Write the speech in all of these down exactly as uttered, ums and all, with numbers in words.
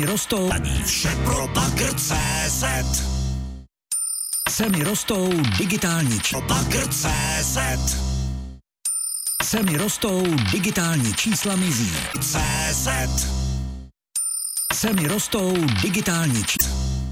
rostou, ani vše pro bagr tečka cé zet. Ceny rostou, digitální či... bagr tečka cé zet. Ceny rostou, digitální čísla mizí. cé zet. Ceny rostou, digitální či...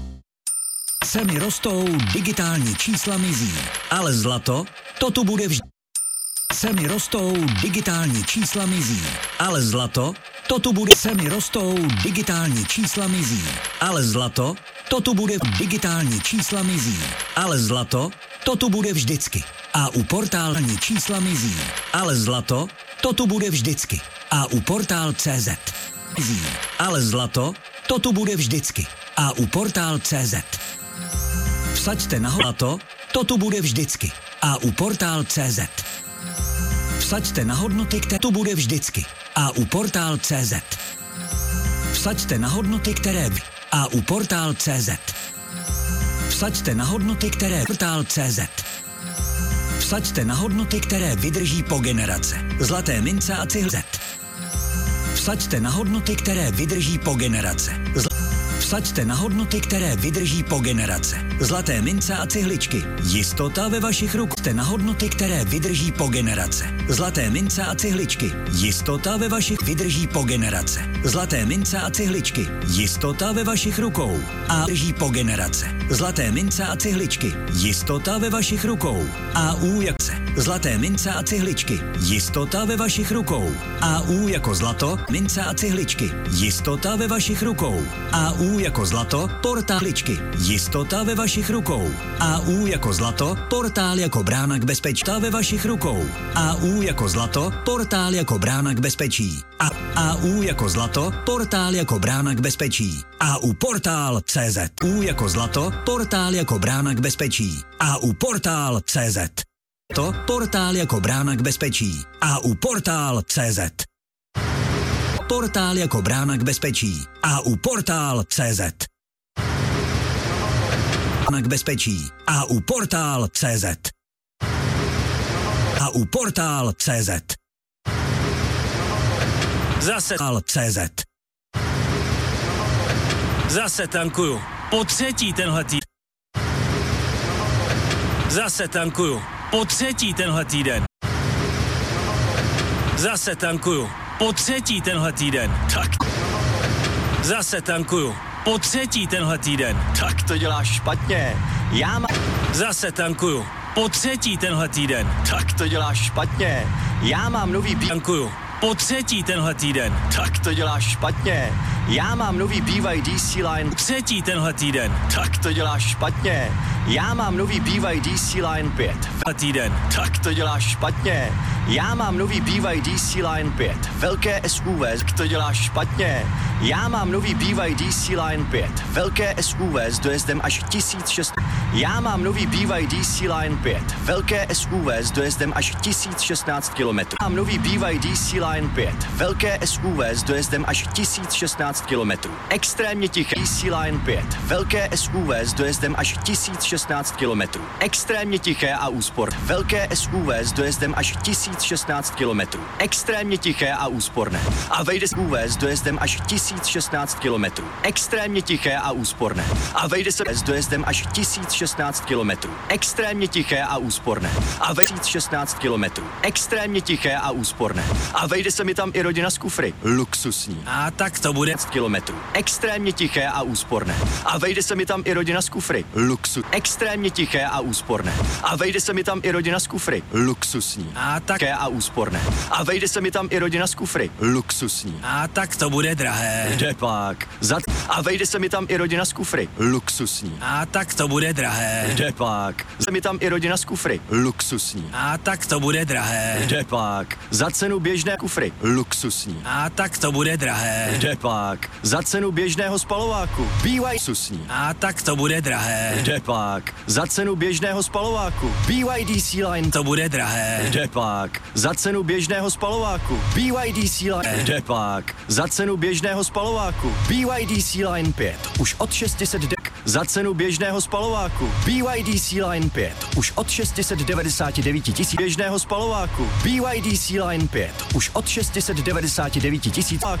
Ceny rostou, digitální čísla mizí. Ale zlato, to tu bude vždy. Ceny rostou, digitální čísla mizí. Ale zlato, to tu bude. Ceny rostou, digitální čísla mizí. Ale zlato, to tu bude. Digitální čísla mizí. Ale zlato, to tu bude vždycky. A u portální čísla mizí. Ale zlato, to tu bude vždycky. A u portál tečka cé zet. Mizí. Ale zlato, to tu bude vždycky. A u portál tečka cé zet. Vsaďte na zlato, to tu bude vždycky. A u portál tečka cé zet. Vsaďte na hodnoty, které tu bude vždycky. A u portál tečka cé zet. Vsaďte na hodnoty, které vy. A u portál tečka cé zet. Vsaďte na hodnoty, které portál tečka cé zet. Vsaďte na hodnoty, které vydrží po generace. Zlaté mince a cihle. Vsaďte na hodnoty, které vydrží po generace. Zl- Vsaďte na hodnoty, které vydrží po generace. Zlaté mince a cihličky. Jistota ve vašich rukou. Vsaďte na hodnoty, které vydrží po generace. Zlaté mince a cihličky. Jistota ve vašich vydrží po generace. Zlaté mince a cihličky. Jistota ve vašich rukou. A vydrží po generace. Zlaté mince a cihličky. Jistota ve vašich rukou. A U jak se. Zlaté mince a cihličky. Jistota ve vašich rukou. A U jako zlato, mince a cihličky. Jistota ve vašich rukou. A U jako zlato, portáličky. Jistota ve vašich rukou. A U jako zlato, portál jako brána k bezpečí. Ve vašich rukou. A U jako zlato, portál jako brána k bezpečí. A A U jako zlato, portál jako brána k bezpečí. A U portál tečka cé zet. U jako zlato, portál jako brána k bezpečí. A U portál tečka cé zet. To portál jako brána k bezpečí. A U portál tečka cé zet. Portál jako brána k bezpečí. A U portál tečka cé zet. Brána k bezpečí. A U portál tečka cé zet. A U portál tečka cé zet. Zase Portál tečka cé zet. Zase tankuju. Po třetí tenhle týden. Zase tankuju. Po třetí tenhle týden. Zase tankuju. Po třetí tenhle týden. Tak, Zase tankuju. Po třetí tenhle týden. tak to děláš špatně. Já mám... Zase tankuju. Po třetí tenhle týden. Tak to děláš špatně. Já mám nový B... Tankuju. Po třetí tenhle týden. Tak to děláš špatně. Já mám nový B Y D C Line. Třetí tenhle týden. Tak to děláš špatně. Já mám nový B Y D C Line pět. Tenhle týden. Tak to děláš špatně. Já mám nový B Y D C Line pět. Velké S U V. Tak to děláš špatně. Já mám nový B Y D C Line pět. Velké S U V s dojezdem až tisíc šest set. Já mám nový B Y D C Line pět. Velké S U V s dojezdem až tisíc šestnáct kilometrů. Mám nový B Y D C Line pět. Velké S U V s dojezdem až tisíc šestnáct kilometrů. Extrémně tiché D C Line pět. Velké S U V s dojezdem až tisíc šestnáct kilometrů. Extrémně tiché a úspor. Velké S U V s dojezdem až tisíc šestnáct kilometrů. Extrémně tiché a úsporné. A vejde S U V s dojezdem až tisíc šestnáct kilometrů. Extrémně tiché a úsporné. A vejde se s dojezdem až tisíc šestnáct kilometrů. Extrémně tiché a úsporné. A vejde tisíc šestnáct kilometrů. Extrémně tiché a úsporné. A vejde se mi tam i rodina z kufry. Luxusní. A tak to bude. Kilometrů. Extrémně tiché a úsporné. A vejde se mi tam i rodina z kufry. Luxus. Extrémně tiché a úsporné. A vejde se mi tam i rodina z kufry. Luxusní. A tak. Tiché a úsporné. A vejde se mi tam i rodina z kufry. Luxusní. A tak to bude drahé. Kde pak? Zat. A vejde se mi tam i rodina z kufry. Luxusní. A tak to bude drahé. Kde pak? Se mi tam i rodina z kufry. Luxusní. A tak to bude drahé. Kde pak? Za cenu běžné kufry. Luxusní. A tak to bude drahé. Kde pak? Za cenu běžného spalováku. B Y luxusní. A tak to bude drahé. Kde pak? Za cenu běžného spalováku. B Y D C Line. To bude drahé. Kde pak? Za cenu běžného spalováku. B Y D C Line. Kde pak? Za cenu běžného spalováku. B Y D C Line pět. Už od šest set dek. Za cenu běžného spalováku. B Y D C Line pět. Už od šest set devadesát devět tisíc. Běžného spalováku. B Y D C Line pět. Už od šest set devadesát devět tisíc.